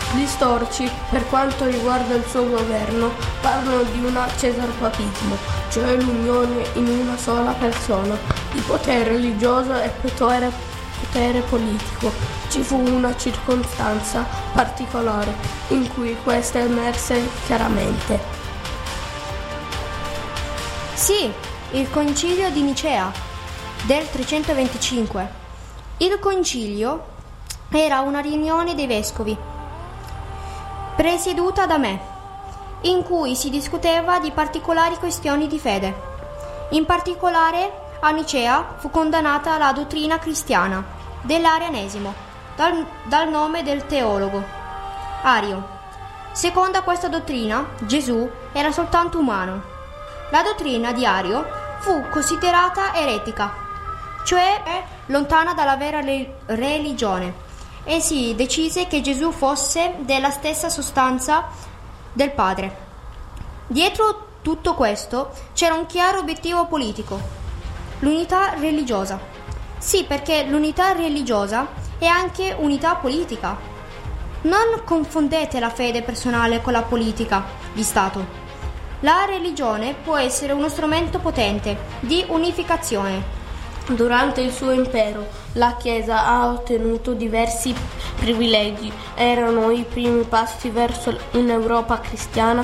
Gli storici, per quanto riguarda il suo governo, parlano di un cesarpapismo, cioè l'unione in una sola persona di potere religioso e potere politico. Ci fu una circostanza particolare in cui questa emerse chiaramente. Sì, il concilio di Nicea del 325. Il concilio era una riunione dei vescovi presieduta da me, in cui si discuteva di particolari questioni di fede. In particolare, a Nicea fu condannata la dottrina cristiana dell'arianesimo, dal nome del teologo Ario. Secondo questa dottrina, Gesù era soltanto umano. La dottrina di Ario fu considerata eretica, cioè lontana dalla vera religione, e si decise che Gesù fosse della stessa sostanza del Padre. Dietro tutto questo c'era un chiaro obiettivo politico: l'unità religiosa. Sì, perché l'unità religiosa è anche unità politica. Non confondete la fede personale con la politica di Stato. La religione può essere uno strumento potente di unificazione. Durante il suo impero, la Chiesa ha ottenuto diversi privilegi. Erano i primi passi verso un'Europa cristiana.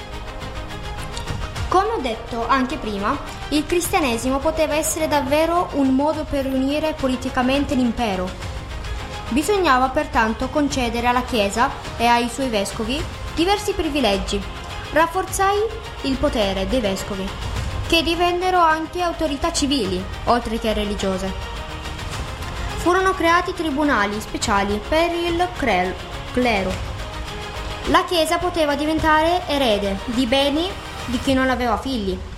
Come ho detto anche prima, il cristianesimo poteva essere davvero un modo per riunire politicamente l'impero. Bisognava pertanto concedere alla Chiesa e ai suoi vescovi diversi privilegi. Rafforzai il potere dei vescovi, che divennero anche autorità civili, oltre che religiose. Furono creati tribunali speciali per il clero. La Chiesa poteva diventare erede di beni di chi non aveva figli.